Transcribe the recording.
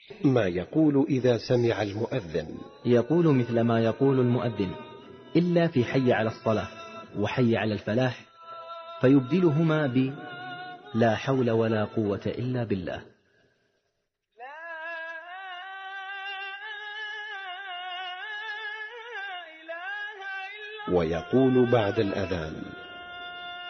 ما يقول إذا سمع المؤذن؟ يقول مثل ما يقول المؤذن، إلا في حي على الصلاة وحي على الفلاح، فيبدلهما ب لا حول ولا قوة إلا بالله. ويقول بعد الأذان